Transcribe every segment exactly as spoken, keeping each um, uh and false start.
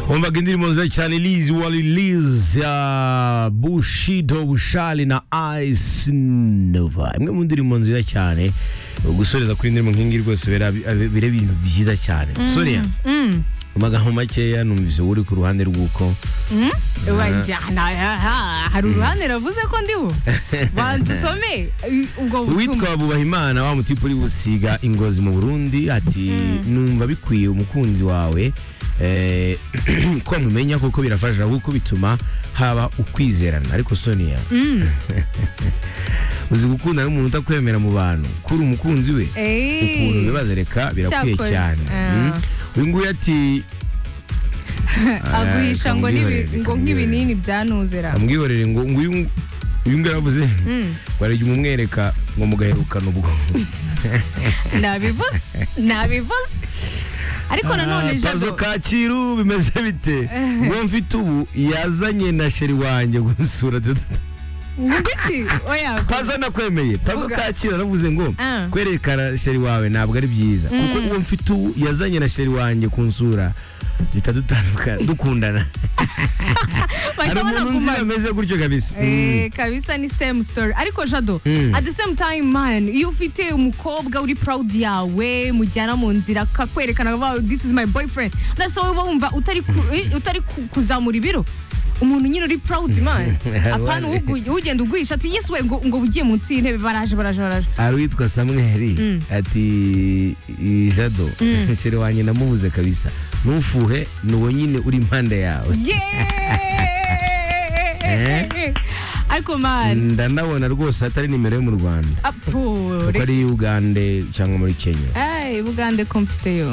umvaga indirimbo nziza cyane Liz Wally Liz ya Bushido Bushali na Ice Nova, imwe mu ndirimbo nziza cyane. Gusoreza kuri indirimbo nk'ingi rwose bire ibintu byiza cyane. Sonia amagambo makeya numvise uri ku ruhande rw'uko wajyana hari uruhande ravuze ko ndiho banza usome ubwo butumwa. Witwa Bubahimana wa mutipe uri busiga ingozi mu Burundi ati numva bikwiye umukunzi wawe eh ko mumenya kuko birafasha kuko bituma haba ukwizerana. Ariko Sonia uzi gukunda n'umuntu utakwemera mu bantu kuri umukunzi we ukuntu bibaza reka birakwiye cyane. Uyu nguyu ati aguhisha ngo ngo nk'ibinini byanuzera amwihorere ngo uyu uyu nguyu yaravuze warajya umumwereka ngo mugaherukana ubwo nabivuze nabivuze ariko nanone Jado Pazo Kacyiru bimeze bite ngo mfite ubu yazanye na sheri wanjye gusura Ngiki oya Pazo nakwemeye Pazo Kacyiru navuze ngo kwerekana sheri wawe ntabwo ari byiza kuko uwo mfite ubu yazanye na sheri wanjye kunsura duhita dutandukana dukundana. Hari umuntu nzi ameze gutyo kabisa. Eh kabisa ni same story ariko Jado at the same time man iyo ufite umukobwa uri proud yawe mujyana mu nzira kakwerekana ngo this is my boyfriend naso wowe wumva utari utari kuzamura ibiro umuntu nyine uri proud man apana ugenda ugwisha ati yes we ngo ngo bugiye munsi y'intebe baraje baraje baraje. Ari witwa Samuel ati Jado sheri wanjye namubuze kabisa nufuhe nuwo nyine uri impande yawe. Ariko man ndanabona rwose atari nimero yo mu Rwanda apo ari Uganda cyangwa muri Kenya. Eh Uganda komfite yo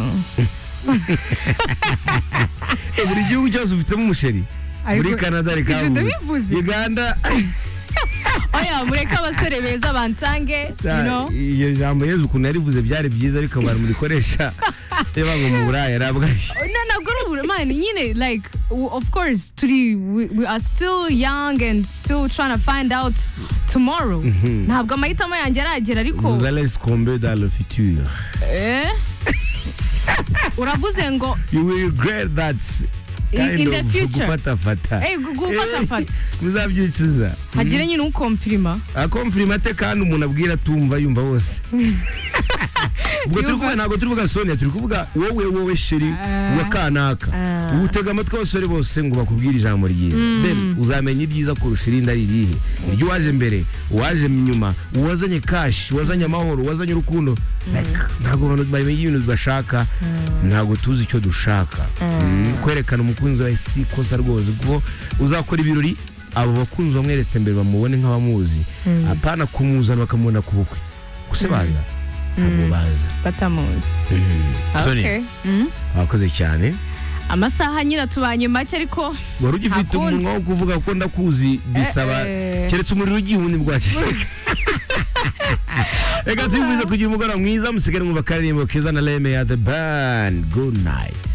buri gihugu cyose ufitemo umusheri muri Canada reka Uganda oya mureka abasore beza bansange you know iyo jambo Yezu ukuntu yarivuze byari byiza ariko abantu murikoresha yaba ngo mu Buraya rabwa no nabwo rubura man nyine like of course turi we, we are still young and still trying to find out tomorrow ntabwo amahitamo yanjye aragera ariko vous allez tomber dans le futur eh uravuze ngo you will regret that in, in the future gufata fata eh gufata fata muzabyicuza hagire nyine ukomfirima akomfirima te kandi umuntu abwira tumva yumva bose ubwo turi kuvuga ntabwo turi kuvuga Sonia turi kuvuga wowe wowe sheri wa kanaka utega amatwi abasore bose ngo bakubwire ijambo ryiza then uzamenya ibyiza kurusha irindi ari irihe iryo waje mbere waje nyuma uwazanye cash wazanye amahoro wazanye urukundo ntabwo abantu bamenye ibintu bashaka ntabwo tuzi icyo dushaka kwerekana umukunzi wa si kosa rwose kuko uzakora ibirori abo bakunzi bamweretse mbere bamubone nk'abamuzi apana kumuzana bakamubona ku bukwe gusebaza ntabwo baza batamuzi. Okay wakoze cyane amasaha nyina tubanye make ariko wari ugifite umunwa wo kuvuga ko ndakuzi bisaba keretse umuriro ugihuni bwacisheka. Reka tubivuze kugira umugoroba mwiza musigare mu bakaririmbo keza na Leme ya The Band. Good night.